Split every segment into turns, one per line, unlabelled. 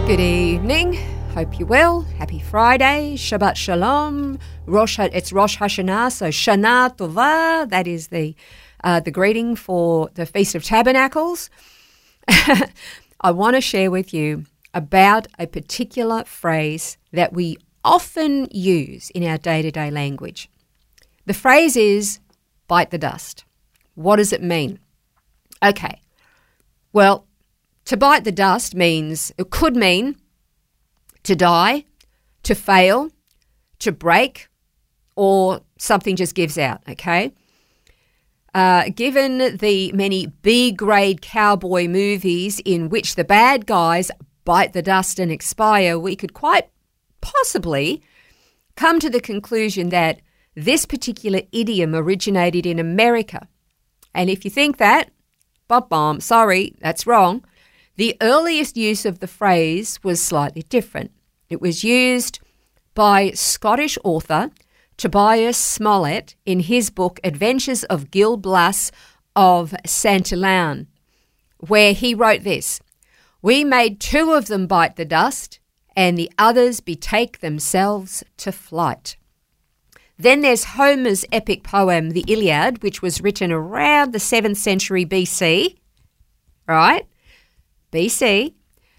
Good evening. Hope you're well. Happy Friday. Shabbat Shalom. It's Rosh Hashanah, so Shana Tova. That is the greeting for the Feast of Tabernacles. I want to share with you about a particular phrase that we often use in our day-to-day language. The phrase is bite the dust. What does it mean? Okay. Well, to bite the dust it could mean to die, to fail, to break, or something just gives out, okay? Given the many B-grade cowboy movies in which the bad guys bite the dust and expire, we could quite possibly come to the conclusion that this particular idiom originated in America. And if you think that, sorry, that's wrong. The earliest use of the phrase was slightly different. It was used by Scottish author Tobias Smollett in his book Adventures of Gil Blas of Santillane, where he wrote this: "We made two of them bite the dust, and the others betake themselves to flight." Then there's Homer's epic poem, the Iliad, which was written around the 7th century BC, right? BC,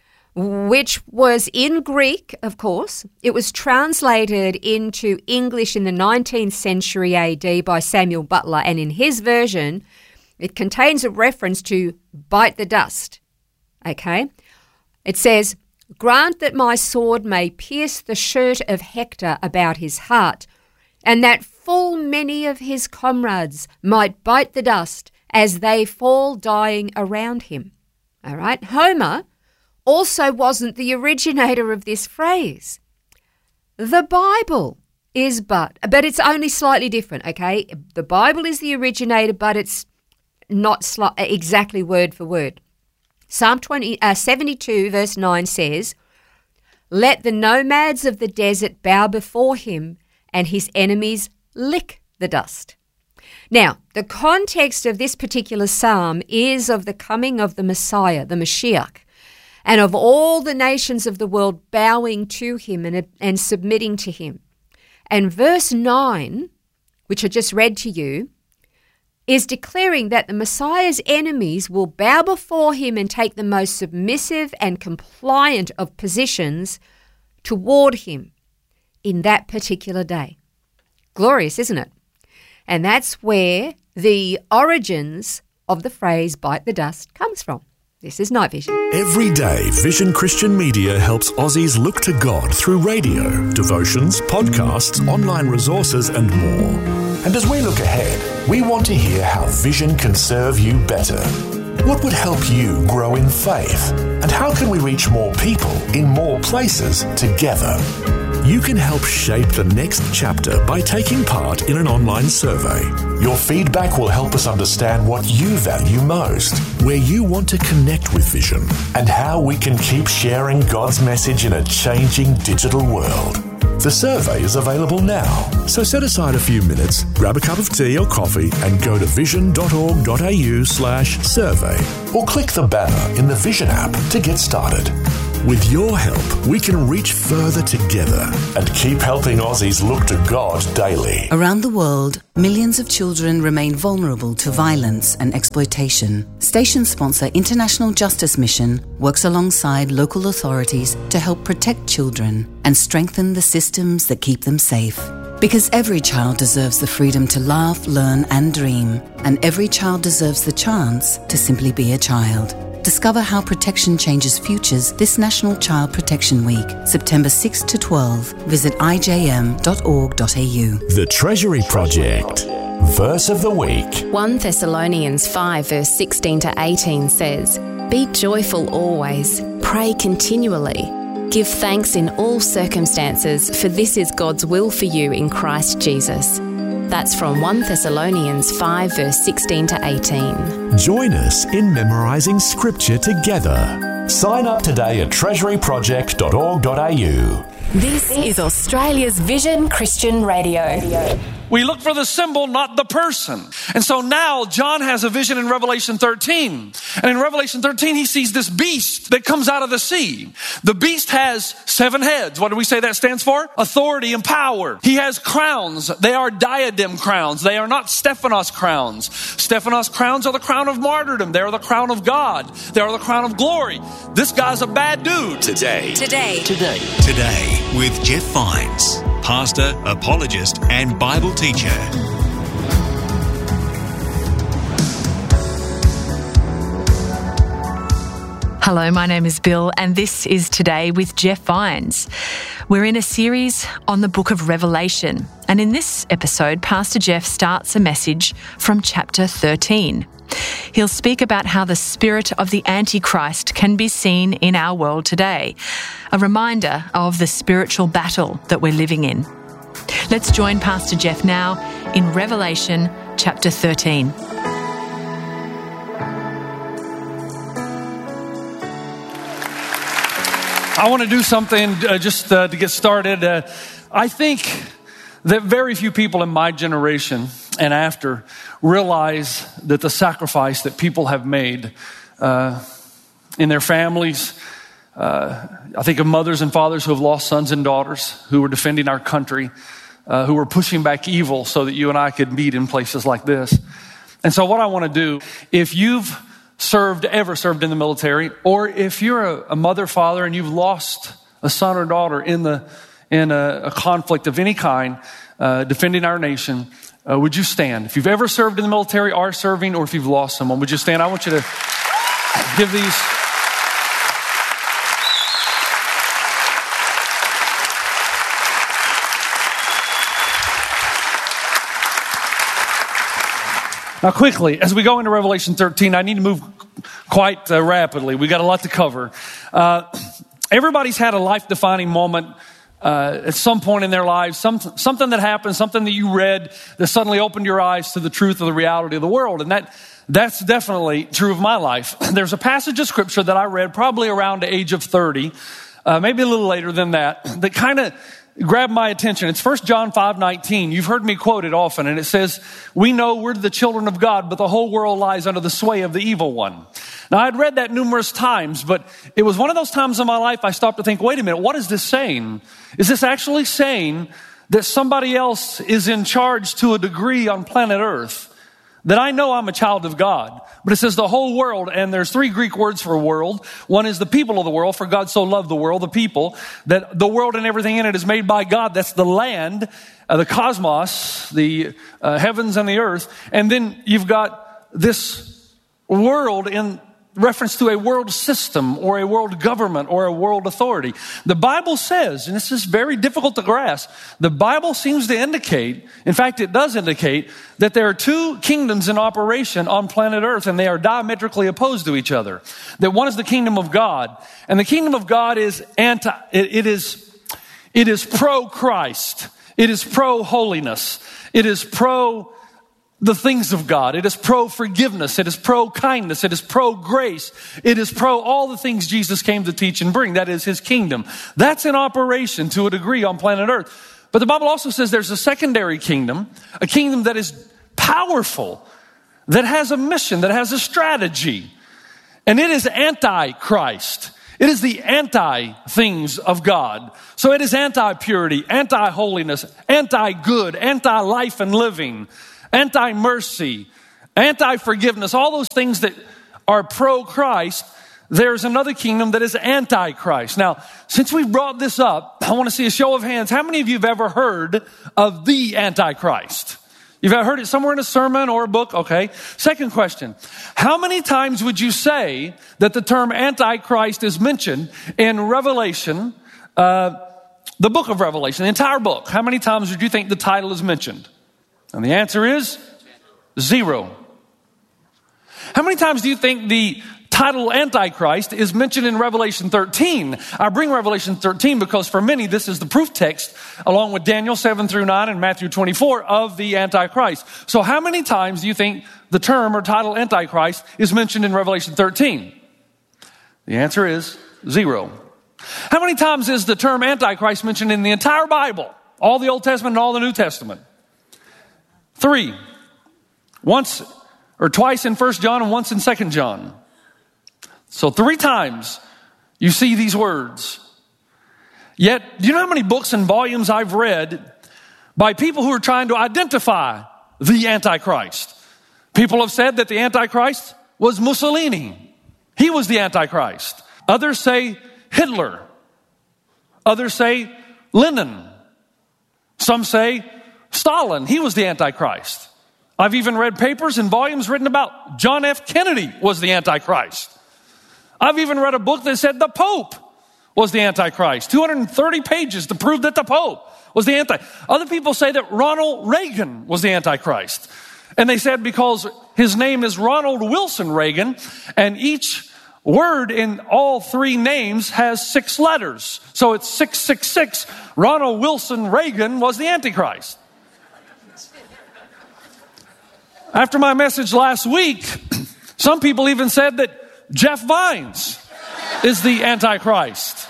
which was in Greek, of course. It was translated into English in the 19th century AD by Samuel Butler, and in his version, it contains a reference to bite the dust, okay? It says, "Grant that my sword may pierce the shirt of Hector about his heart, and that full many of his comrades might bite the dust as they fall dying around him." All right, Homer also wasn't the originator of this phrase. The Bible is but it's only slightly different, okay? The Bible is the originator, but it's not exactly word for word. Psalm 72 verse 9 says, "Let the nomads of the desert bow before him, and his enemies lick the dust." Now, the context of this particular psalm is of the coming of the Messiah, the Mashiach, and of all the nations of the world bowing to him and submitting to him. And verse 9, which I just read to you, is declaring that the Messiah's enemies will bow before him and take the most submissive and compliant of positions toward him in that particular day. Glorious, isn't it? And that's where the origins of the phrase bite the dust comes from. This is Night Vision.
Every day, Vision Christian Media helps Aussies look to God through radio, devotions, podcasts, online resources and more. And as we look ahead, we want to hear how Vision can serve you better. What would help you grow in faith? And how can we reach more people in more places together? You can help shape the next chapter by taking part in an online survey. Your feedback will help us understand what you value most, where you want to connect with Vision, and how we can keep sharing God's message in a changing digital world. The survey is available now, so set aside a few minutes, grab a cup of tea or coffee and go to vision.org.au/survey, or click the banner in the Vision app to get started. With your help, we can reach further together and keep helping Aussies look to God daily.
Around the world, millions of children remain vulnerable to violence and exploitation. Station sponsor International Justice Mission works alongside local authorities to help protect children and strengthen the systems that keep them safe. Because every child deserves the freedom to laugh, learn and dream, and every child deserves the chance to simply be a child. Discover how protection changes futures this National Child Protection Week, September 6 to 12. Visit ijm.org.au.
The Treasury Project. Verse of the week.
1 Thessalonians 5 verse 16 to 18 says, "Be joyful always, pray continually. Give thanks in all circumstances, for this is God's will for you in Christ Jesus." That's from 1 Thessalonians 5 verse 16 to 18.
Join us in memorising scripture together. Sign up today at treasuryproject.org.au.
This is Australia's Vision Christian Radio. We look for the symbol, not the person. And so now John has a vision in Revelation 13. And in Revelation 13, he sees this beast that comes out of the sea. The beast has 7 heads. What do we say that stands for? Authority and power. He has crowns. They are diadem crowns. They are not Stephanos crowns. Stephanos crowns are the crown of martyrdom. They are the crown of God. They are the crown of glory. This guy's a bad dude.
Today
with Jeff Vines, pastor, apologist, and Bible teacher.
Hello, my name is Bill, and this is Today with Jeff Vines. We're in a series on the book of Revelation, and in this episode, Pastor Jeff starts a message from chapter 13. He'll speak about how the spirit of the Antichrist can be seen in our world today, a reminder of the spiritual battle that we're living in. Let's join Pastor Jeff now in Revelation chapter 13.
I want to do something just to get started. I think that very few people in my generation and after realize that the sacrifice that people have made in their families. I think of mothers and fathers who have lost sons and daughters, who were defending our country, who were pushing back evil so that you and I could meet in places like this. And so what I want to do, if you've ever served in the military, or if you're a mother, father, and you've lost a son or daughter in a conflict of any kind, defending our nation, would you stand? If you've ever served in the military, are serving, or if you've lost someone, would you stand? I want you to give these. Now quickly, as we go into Revelation 13, I need to move quite rapidly. We got a lot to cover. Everybody's had a life-defining moment at some point in their lives, something that happened, something that you read that suddenly opened your eyes to the truth of the reality of the world. And that's definitely true of my life. There's a passage of scripture that I read probably around the age of 30, maybe a little later than that kind of grabbed my attention. It's 1 John 5:19. You've heard me quote it often, and it says, "We know we're the children of God, but the whole world lies under the sway of the evil one." Now, I'd read that numerous times, but it was one of those times in my life I stopped to think, wait a minute, what is this saying? Is this actually saying that somebody else is in charge to a degree on planet Earth? That I know I'm a child of God, but it says the whole world, and there's 3 Greek words for world. One is the people of the world, for God so loved the world, the people, that the world and everything in it is made by God. That's the land, the cosmos, the heavens and the earth. And then you've got this world in reference to a world system or a world government or a world authority. The Bible says, and this is very difficult to grasp, the Bible seems to indicate, in fact it does indicate, that there are 2 kingdoms in operation on planet Earth, and they are diametrically opposed to each other. That one is the kingdom of God, and the kingdom of God is it is pro-Christ, it is pro-holiness, it is pro the things of God. It is pro-forgiveness. It is pro-kindness. It is pro-grace. It is pro all the things Jesus came to teach and bring. That is his kingdom. That's in operation to a degree on planet Earth. But the Bible also says there's a secondary kingdom, a kingdom that is powerful, that has a mission, that has a strategy. And it is anti-Christ. It is the anti-things of God. So it is anti-purity, anti-holiness, anti-good, anti-life and living, anti-mercy, anti-forgiveness, all those things that are pro-Christ. There's another kingdom that is anti-Christ. Now, since we've brought this up, I want to see a show of hands. How many of you have ever heard of the Antichrist? You've ever heard it somewhere in a sermon or a book? Okay. Second question. How many times would you say that the term Antichrist is mentioned in Revelation, the book of Revelation, the entire book? How many times would you think the title is mentioned? And the answer is 0. How many times do you think the title Antichrist is mentioned in Revelation 13? I bring Revelation 13 because for many this is the proof text, along with Daniel 7 through 9 and Matthew 24, of the Antichrist. So how many times do you think the term or title Antichrist is mentioned in Revelation 13? The answer is 0. How many times is the term Antichrist mentioned in the entire Bible? All the Old Testament and all the New Testament? 3. Once or twice in 1 John and once in 2 John. So 3 times you see these words. Yet, do you know how many books and volumes I've read by people who are trying to identify the Antichrist? People have said that the Antichrist was Mussolini. He was the Antichrist. Others say Hitler. Others say Lenin. Some say Stalin. He was the Antichrist. I've even read papers and volumes written about John F. Kennedy was the Antichrist. I've even read a book that said the Pope was the Antichrist. 230 pages to prove that the Pope was the Antichrist. Other people say that Ronald Reagan was the Antichrist. And they said because his name is Ronald Wilson Reagan, and each word in all 3 names has 6 letters. So it's 666. Ronald Wilson Reagan was the Antichrist. After my message last week, some people even said that Jeff Vines is the Antichrist.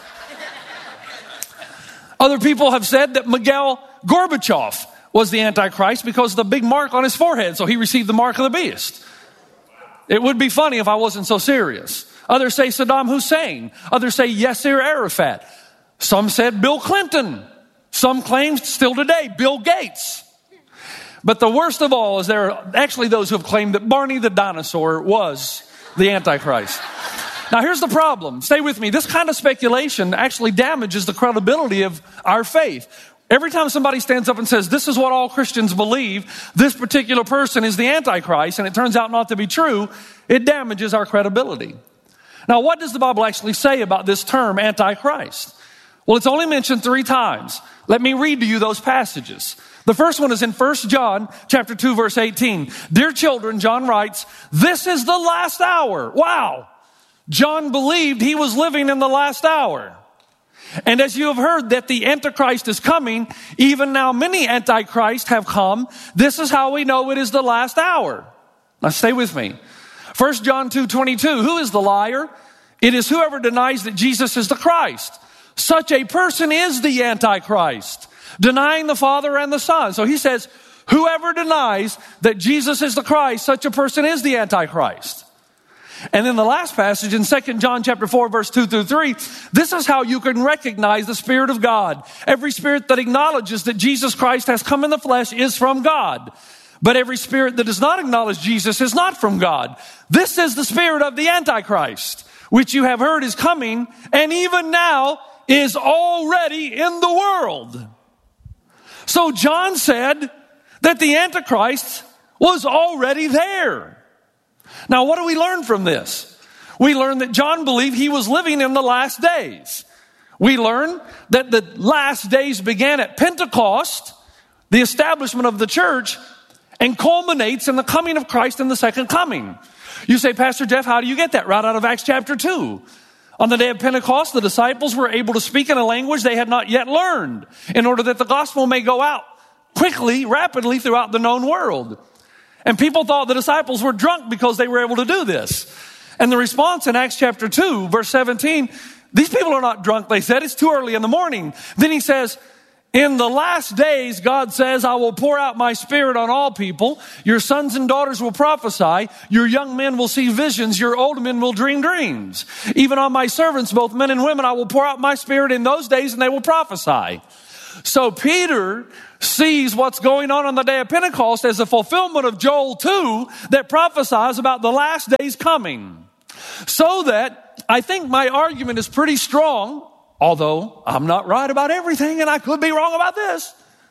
Other people have said that Mikhail Gorbachev was the Antichrist because of the big mark on his forehead, so he received the mark of the beast. It would be funny if I wasn't so serious. Others say Saddam Hussein. Others say Yasser Arafat. Some said Bill Clinton. Some claim still today Bill Gates. But the worst of all is there are actually those who have claimed that Barney the dinosaur was the Antichrist. Now here's the problem. Stay with me. This kind of speculation actually damages the credibility of our faith. Every time somebody stands up and says, this is what all Christians believe, this particular person is the Antichrist, and it turns out not to be true, it damages our credibility. Now, what does the Bible actually say about this term, Antichrist? Well, it's only mentioned 3 times. Let me read to you those passages. The first one is in 1 John chapter 2, verse 18. Dear children, John writes, this is the last hour. Wow. John believed he was living in the last hour. And as you have heard that the Antichrist is coming, even now many Antichrists have come. This is how we know it is the last hour. Now stay with me. 1 John 2:22, who is the liar? It is whoever denies that Jesus is the Christ. Such a person is the Antichrist, denying the Father and the Son. So he says, whoever denies that Jesus is the Christ, such a person is the Antichrist. And then the last passage in 2 John chapter 4, verse 2 through 3, this is how you can recognize the Spirit of God. Every spirit that acknowledges that Jesus Christ has come in the flesh is from God. But every spirit that does not acknowledge Jesus is not from God. This is the spirit of the Antichrist, which you have heard is coming, and even now is already in the world. So John said that the Antichrist was already there. Now, what do we learn from this? We learn that John believed he was living in the last days. We learn that the last days began at Pentecost, the establishment of the church, and culminates in the coming of Christ in the second coming. You say, Pastor Jeff, how do you get that? Right out of Acts chapter 2. On the day of Pentecost, the disciples were able to speak in a language they had not yet learned in order that the gospel may go out quickly, rapidly throughout the known world. And people thought the disciples were drunk because they were able to do this. And the response in Acts chapter 2, verse 17, these people are not drunk, they said. It's too early in the morning. Then he says, in the last days, God says, I will pour out my Spirit on all people. Your sons and daughters will prophesy. Your young men will see visions. Your old men will dream dreams. Even on my servants, both men and women, I will pour out my Spirit in those days and they will prophesy. So Peter sees what's going on the day of Pentecost as a fulfillment of Joel 2 that prophesies about the last days coming. So that I think my argument is pretty strong, although I'm not right about everything and I could be wrong about this.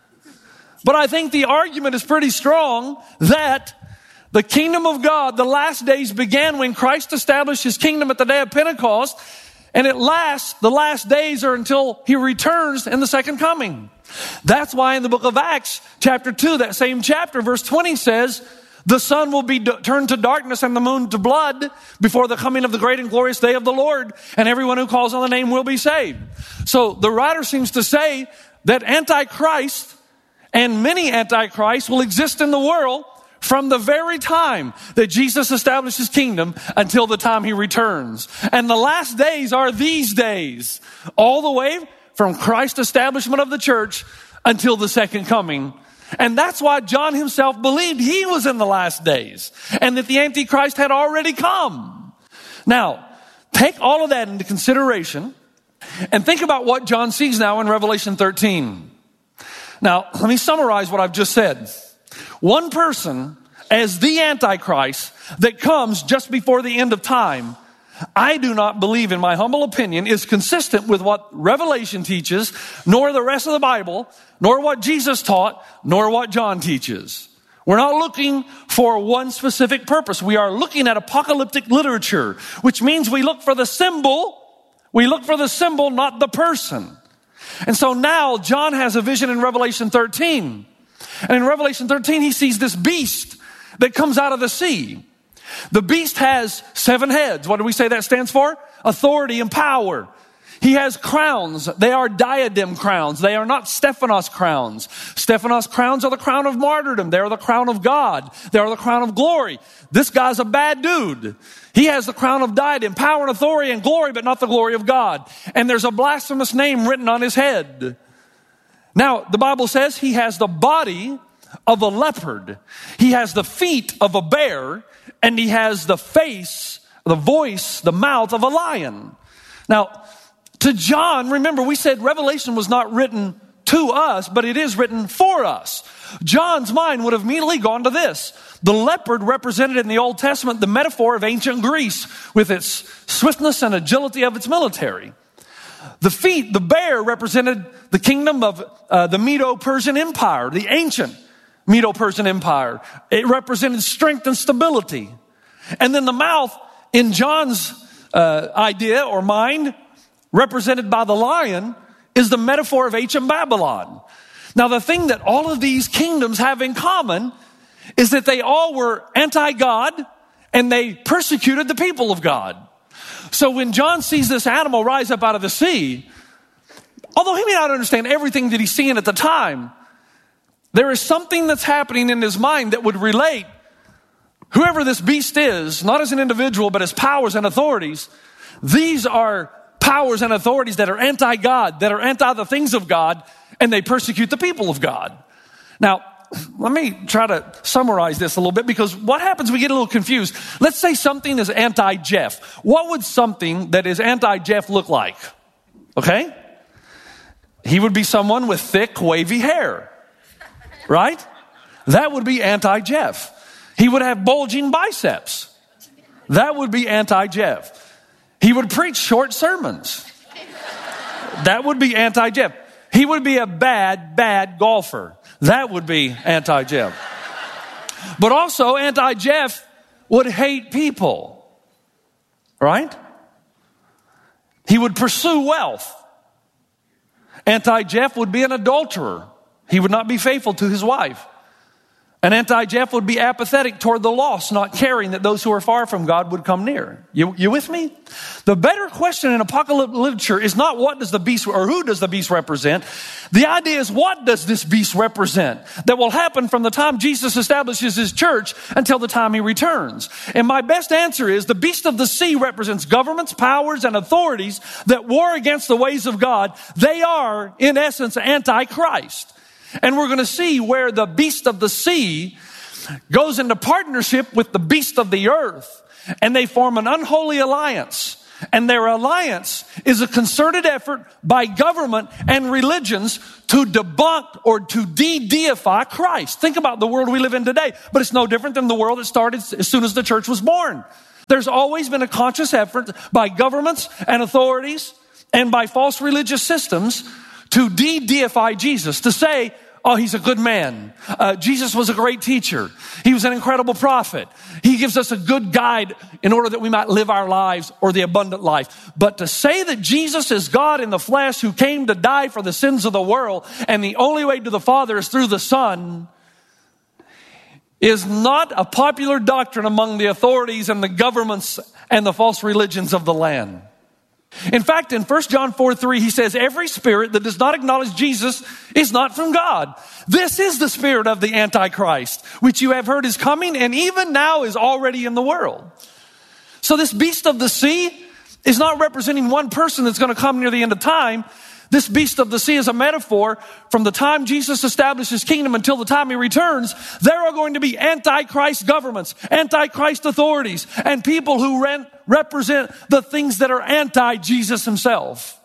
But I think the argument is pretty strong that the kingdom of God, the last days began when Christ established his kingdom at the day of Pentecost. And it lasts, the last days are until he returns in the second coming. That's why in the book of Acts, chapter 2, that same chapter, verse 20 says, the sun will be turned to darkness and the moon to blood before the coming of the great and glorious day of the Lord, and everyone who calls on the name will be saved. So the writer seems to say that Antichrist and many Antichrists will exist in the world from the very time that Jesus established his kingdom until the time he returns. And the last days are these days, all the way from Christ's establishment of the church until the second coming. And that's why John himself believed he was in the last days and that the Antichrist had already come. Now, take all of that into consideration and think about what John sees now in Revelation 13. Now, let me summarize what I've just said. One person as the Antichrist that comes just before the end of time, I do not believe, in my humble opinion, is consistent with what Revelation teaches, nor the rest of the Bible, nor what Jesus taught, nor what John teaches. We're not looking for one specific purpose. We are looking at apocalyptic literature, which means we look for the symbol. We look for the symbol, not the person. And so now John has a vision in Revelation 13. And in Revelation 13, he sees this beast that comes out of the sea. The beast has 7 heads. What do we say that stands for? Authority and power. He has crowns. They are diadem crowns. They are not Stephanos crowns. Stephanos crowns are the crown of martyrdom. They are the crown of God. They are the crown of glory. This guy's a bad dude. He has the crown of diadem, power and authority and glory, but not the glory of God. And there's a blasphemous name written on his head. Now, the Bible says he has the body of a leopard. He has the feet of a bear. And he has the face, the voice, the mouth of a lion. Now, to John, remember we said Revelation was not written to us, but it is written for us. John's mind would have immediately gone to this. The leopard represented in the Old Testament the metaphor of ancient Greece with its swiftness and agility of its military. The feet, the bear, represented the kingdom of the Medo-Persian Empire, the ancient Medo-Persian Empire. It represented strength and stability. And then the mouth, in John's idea or mind, represented by the lion, is the metaphor of ancient Babylon. Now, the thing that all of these kingdoms have in common is that they all were anti-God and they persecuted the people of God. So when John sees this animal rise up out of the sea, although he may not understand everything that he's seeing at the time, there is something that's happening in his mind that would relate whoever this beast is, not as an individual, but as powers and authorities. These are powers and authorities that are anti-God, that are anti the things of God, and they persecute the people of God. Now, let me try to summarize this a little bit, because what happens, we get a little confused. Let's say something is anti-Jeff. What would something that is anti-Jeff look like? Okay? He would be someone with thick, wavy hair. Right? That would be anti-Jeff. He would have bulging biceps. That would be anti-Jeff. He would preach short sermons. That would be anti-Jeff. He would be a bad golfer. That would be anti-Jeff. But also anti-Jeff would hate people. Right? He would pursue wealth. Anti-Jeff would be an adulterer. He would not be faithful to his wife. An anti-Jeff would be apathetic toward the lost, not caring that those who are far from God would come near. You with me? The better question in apocalyptic literature is not what does the beast or who does the beast represent. The idea is what does this beast represent that will happen from the time Jesus establishes his church until the time he returns. And my best answer is the beast of the sea represents governments, powers, and authorities that war against the ways of God. They are, in essence, anti-Christ. And we're going to see where the beast of the sea goes into partnership with the beast of the earth. And they form an unholy alliance. And their alliance is a concerted effort by government and religions to debunk or to de-deify Christ. Think about the world we live in today. But it's no different than the world that started as soon as the church was born. There's always been a conscious effort by governments and authorities and by false religious systems to de-deify Jesus, to say, oh, he's a good man. Jesus was a great teacher. He was an incredible prophet. He gives us a good guide in order that we might live our lives or the abundant life. But to say that Jesus is God in the flesh who came to die for the sins of the world and the only way to the Father is through the Son is not a popular doctrine among the authorities and the governments and the false religions of the land. In fact, in 1 John 4:3, he says, every spirit that does not acknowledge Jesus is not from God. This is the spirit of the Antichrist, which you have heard is coming and even now is already in the world. So this beast of the sea is not representing one person that's going to come near the end of time. this beast of the sea is a metaphor from the time Jesus established his kingdom until the time he returns. There are going to be antichrist governments, antichrist authorities, and people who represent the things that are anti-Jesus himself.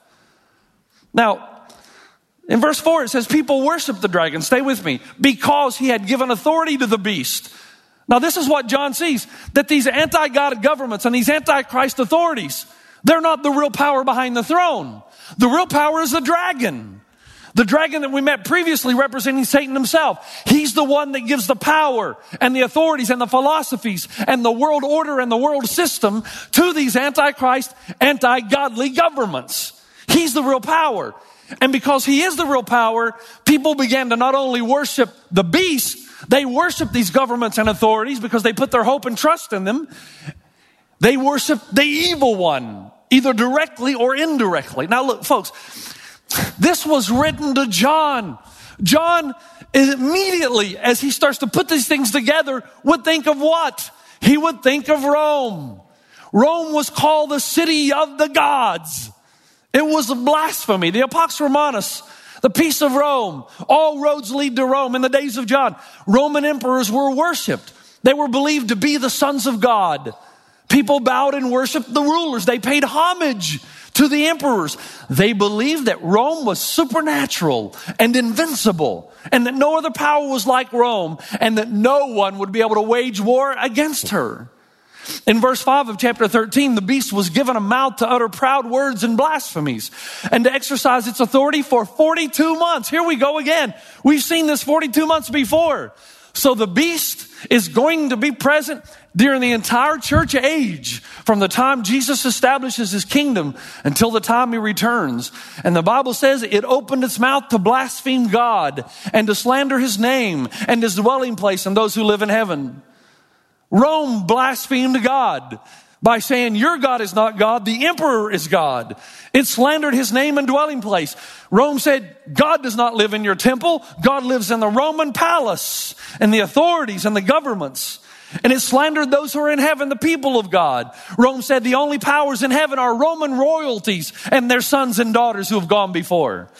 Now, in verse 4, it says, people worship the dragon, stay with me, because he had given authority to the beast. Now, this is what John sees, that these anti-God governments and these antichrist authorities, they're not the real power behind the throne. The real power is the dragon. The dragon that we met previously representing Satan himself. He's the one that gives the power and the authorities and the philosophies and the world order and the world system to these antichrist, anti-godly governments. He's the real power. And because he is the real power, people began to not only worship the beast, they worship these governments and authorities because they put their hope and trust in them. They worship the evil one, either directly or indirectly. Now look, folks, this was written to John. John immediately, as he starts to put these things together, would think of what? He would think of Rome. Rome was called the city of the gods. It was a blasphemy. The Pax Romanus, the peace of Rome. All roads lead to Rome. In the days of John, Roman emperors were worshipped. They were believed to be the sons of God. People bowed and worshiped the rulers. They paid homage to the emperors. They believed that Rome was supernatural and invincible, and that no other power was like Rome, and that no one would be able to wage war against her. In verse 5 of chapter 13, the beast was given a mouth to utter proud words and blasphemies and to exercise its authority for 42 months. Here we go again. We've seen this 42 months before. So the beast is going to be present during the entire church age, from the time Jesus establishes his kingdom until the time he returns. And the Bible says it opened its mouth to blaspheme God and to slander his name and his dwelling place and those who live in heaven. Rome blasphemed God by saying, your God is not God, the emperor is God. It slandered his name and dwelling place. Rome said, God does not live in your temple. God lives in the Roman palace and the authorities and the governments. And it slandered those who are in heaven, the people of God. Rome said the only powers in heaven are Roman royalties and their sons and daughters who have gone before.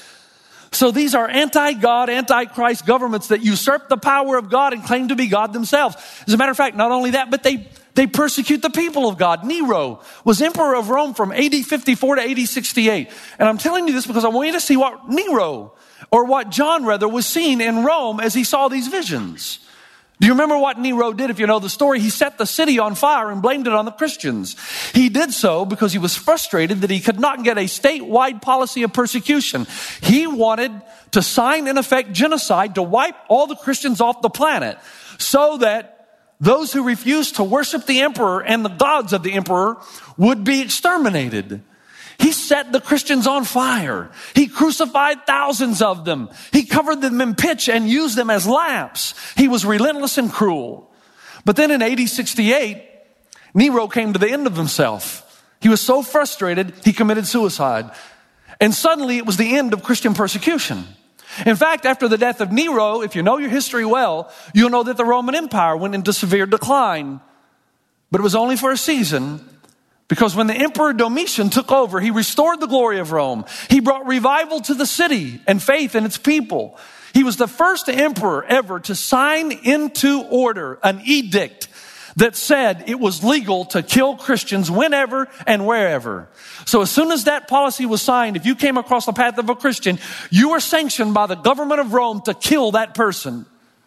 So these are anti-God, anti-Christ governments that usurp the power of God and claim to be God themselves. As a matter of fact, not only that, but they persecute the people of God. Nero was emperor of Rome from AD 54 to AD 68. And I'm telling you this because I want you to see what Nero, or what John rather, was seeing in Rome as he saw these visions. Do you remember what Nero did? If you know the story, he set the city on fire and blamed it on the Christians. He did so because he was frustrated that he could not get a statewide policy of persecution. He wanted to sign, in effect, genocide to wipe all the Christians off the planet so that those who refused to worship the emperor and the gods of the emperor would be exterminated. He set the Christians on fire. He crucified thousands of them. He covered them in pitch and used them as lamps. He was relentless and cruel. But then in AD 68, Nero came to the end of himself. He was so frustrated, he committed suicide. And suddenly it was the end of Christian persecution. In fact, after the death of Nero, if you know your history well, you'll know that the Roman Empire went into severe decline. But it was only for a season. Because when the Emperor Domitian took over, he restored the glory of Rome. He brought revival to the city and faith in its people. He was the first emperor ever to sign into order an edict that said it was legal to kill Christians whenever and wherever. So as soon as that policy was signed, if you came across the path of a Christian, you were sanctioned by the government of Rome to kill that person.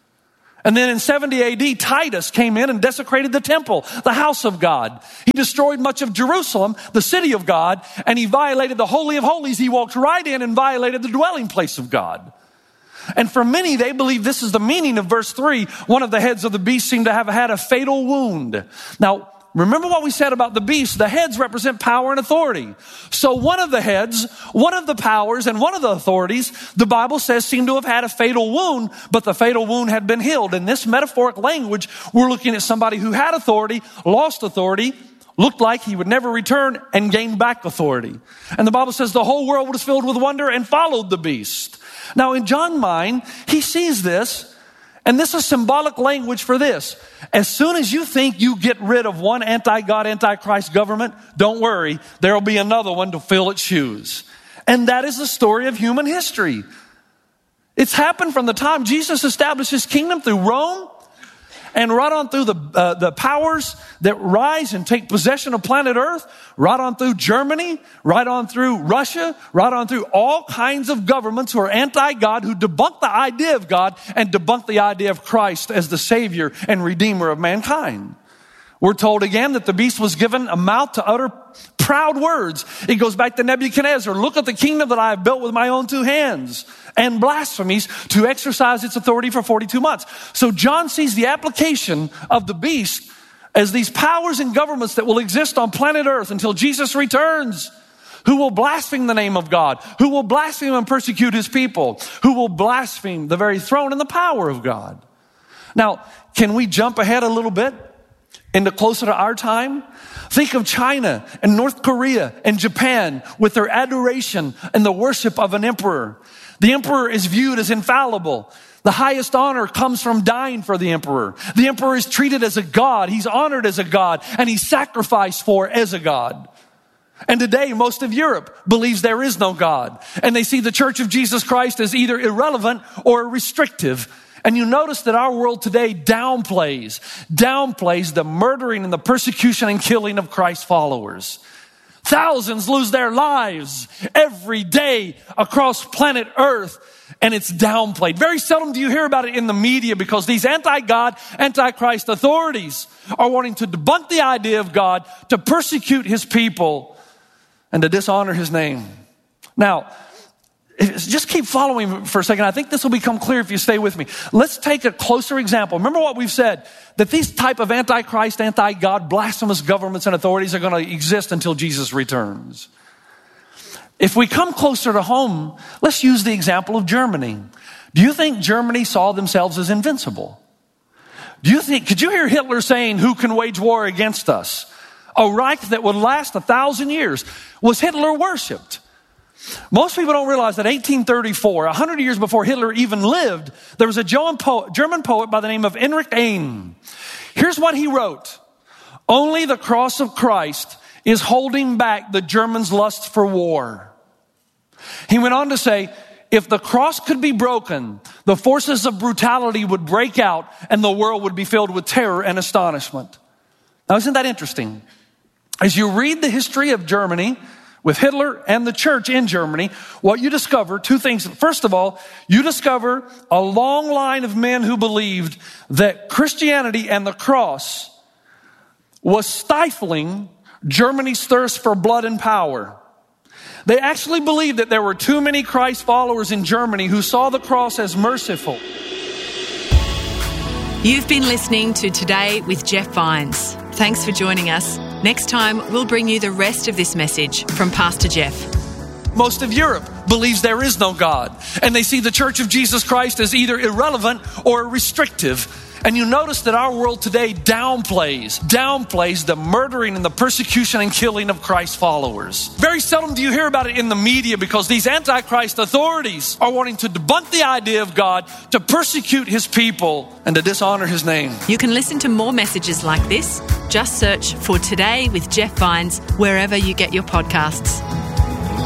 And then in 70 AD, Titus came in and desecrated the temple, the house of God. He destroyed much of Jerusalem, the city of God, and he violated the Holy of Holies. He walked right in and violated the dwelling place of God. And for many, they believe this is the meaning of verse 3. One of the heads of the beast seemed to have had a fatal wound. Now, remember what we said about the beast. The heads represent power and authority. So one of the heads, one of the powers, and one of the authorities, the Bible says seemed to have had a fatal wound, but the fatal wound had been healed. In this metaphoric language, we're looking at somebody who had authority, lost authority, looked like he would never return, and gained back authority. And the Bible says the whole world was filled with wonder and followed the beast. Now in John's mind, he sees this, and this is symbolic language for this. As soon as you think you get rid of one anti-God, anti-Christ government, don't worry, there will be another one to fill its shoes. And that is the story of human history. It's happened from the time Jesus established his kingdom through Rome and right on through the powers that rise and take possession of planet Earth, right on through Germany, right on through Russia, right on through all kinds of governments who are anti-God, who debunk the idea of God and debunk the idea of Christ as the Savior and Redeemer of mankind. We're told again that the beast was given a mouth to utter proud words. It goes back to Nebuchadnezzar. Look at the kingdom that I have built with my own two hands, and blasphemies to exercise its authority for 42 months. So John sees the application of the beast as these powers and governments that will exist on planet Earth until Jesus returns, who will blaspheme the name of God, who will blaspheme and persecute his people, who will blaspheme the very throne and the power of God. Now, can we jump ahead a little bit into closer to our time? Think of China and North Korea and Japan with their adoration and the worship of an emperor. The emperor is viewed as infallible. The highest honor comes from dying for the emperor. The emperor is treated as a god. He's honored as a god, and he's sacrificed for as a god. And today, most of Europe believes there is no God. And they see the Church of Jesus Christ as either irrelevant or restrictive. And you notice that our world today downplays the murdering and the persecution and killing of Christ's followers. Thousands lose their lives every day across planet Earth, and it's downplayed. Very seldom do you hear about it in the media because these anti-God, anti-Christ authorities are wanting to debunk the idea of God, to persecute his people, and to dishonor his name. Now, just keep following for a second. I think this will become clear if you stay with me. Let's take a closer example. Remember what we've said, that these type of anti-Christ, anti-God, blasphemous governments and authorities are going to exist until Jesus returns. If we come closer to home, let's use the example of Germany. Do you think Germany saw themselves as invincible? Could you hear Hitler saying, who can wage war against us? A Reich that would last 1,000 years. Was Hitler worshipped? Most people don't realize that 1834, 100 years before Hitler even lived, there was a German poet by the name of Heinrich Heine. Here's what he wrote. Only the cross of Christ is holding back the Germans' lust for war. He went on to say, if the cross could be broken, the forces of brutality would break out and the world would be filled with terror and astonishment. Now, isn't that interesting? As you read the history of Germany, with Hitler and the church in Germany, what you discover, two things. First of all, you discover a long line of men who believed that Christianity and the cross was stifling Germany's thirst for blood and power. They actually believed that there were too many Christ followers in Germany who saw the cross as merciful.
You've been listening to Today with Jeff Vines. Thanks for joining us. Next time, we'll bring you the rest of this message from Pastor Jeff.
Most of Europe believes there is no God, and they see the Church of Jesus Christ as either irrelevant or restrictive. And you notice that our world today downplays the murdering and the persecution and killing of Christ's followers. Very seldom do you hear about it in the media because these anti-Christ authorities are wanting to debunk the idea of God, to persecute his people, and to dishonor his name.
You can listen to more messages like this. Just search for Today with Jeff Vines wherever you get your podcasts.